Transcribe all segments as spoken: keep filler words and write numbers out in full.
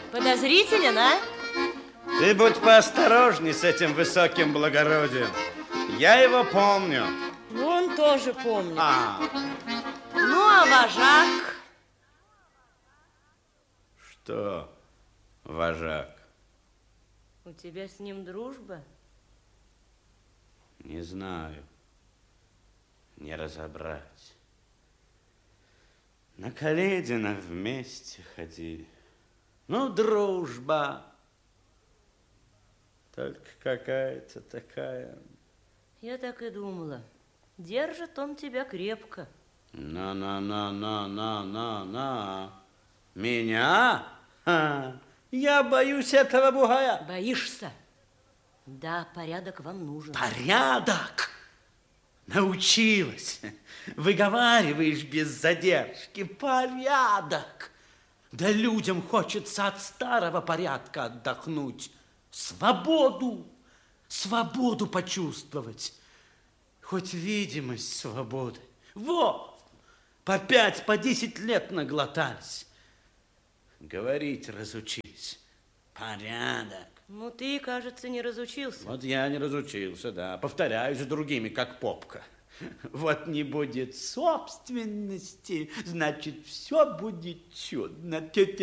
Подозрителен, а? Ты будь поосторожней с этим высоким благородием. Я его помню. Ну, он тоже помнит. А. Ну, а вожак? Что, вожак? У тебя с ним дружба? Не знаю. Не разобрать. На Каледино вместе ходили. Ну, дружба. Только какая-то такая. Я так и думала. Держит он тебя крепко. На-на-на-на-на-на-на. Меня? Ха. Я боюсь этого бугая. Боишься? Да, порядок вам нужен. Порядок? Научилась. Выговариваешь без задержки. Порядок. Да людям хочется от старого порядка отдохнуть. Свободу. Свободу почувствовать. Хоть видимость свободы. Вот. По пять, по десять лет наглотались. Говорить разучились. Порядок. Ну, ты, кажется, не разучился. Вот я не разучился, да. Повторяюсь с другими, как попка. Вот не будет собственности, значит, все будет чудно.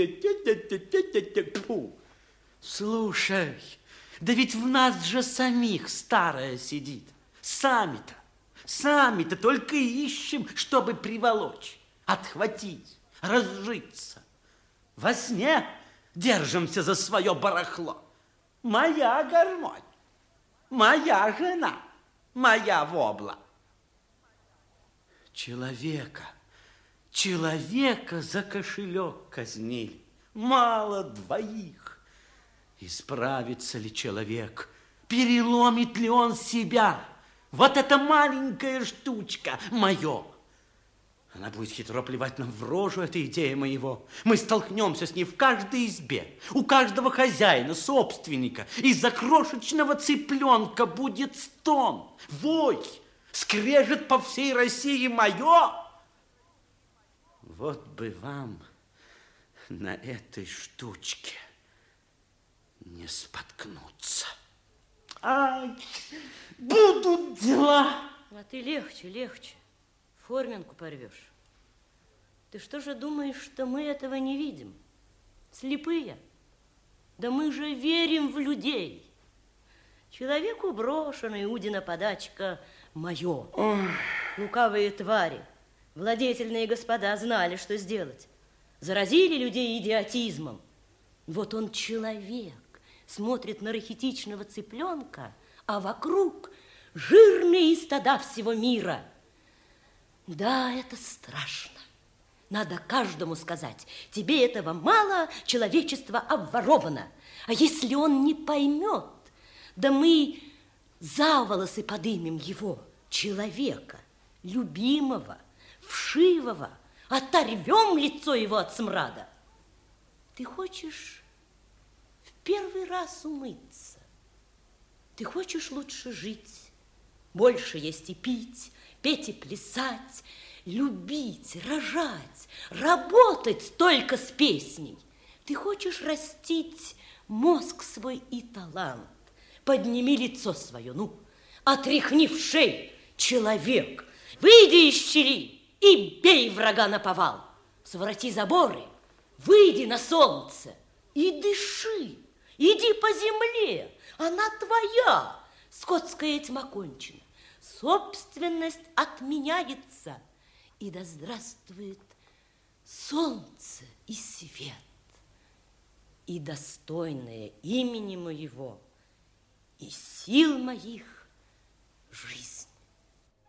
Фу. Слушай, да ведь в нас же самих старое сидит. Сами-то, сами-то только ищем, чтобы приволочь, отхватить, разжиться. Во сне держимся за свое барахло. Моя гармонь, моя жена, моя вобла. Человека, человека за кошелек казнили. Мало двоих. Исправится ли человек? Переломит ли он себя? Вот эта маленькая штучка, мое. Она будет хитро плевать нам в рожу, эта идея моего. Мы столкнемся с ней в каждой избе. У каждого хозяина, собственника. Из-за крошечного цыпленка будет стон, вой, скрежет по всей России мое. Вот бы вам на этой штучке не споткнуться. Ай, будут дела. А ты легче, легче. Форменку порвешь. Ты что же думаешь, что мы этого не видим? Слепые? Да мы же верим в людей. Человеку брошена Иудина подачка мое. Ой. Лукавые твари, владетельные господа знали, что сделать. Заразили людей идиотизмом. Вот он человек, смотрит на рахитичного цыпленка, а вокруг жирные стада всего мира. Да, это страшно. Надо каждому сказать, тебе этого мало, человечество обворовано. А если он не поймет, да мы за волосы подымем его, человека, любимого, вшивого, оторвем лицо его от смрада. Ты хочешь в первый раз умыться? Ты хочешь лучше жить, больше есть и пить, петь и плясать, любить, рожать, работать только с песней. Ты хочешь растить мозг свой и талант. Подними лицо свое, ну, отряхни в шею, человек. Выйди из щели и бей врага наповал. Свороти заборы, выйди на солнце и дыши. Иди по земле, она твоя. Скотская тьма кончена. Собственность отменяется, и да здравствует солнце и свет, и достойное имени моего, и сил моих жизнь.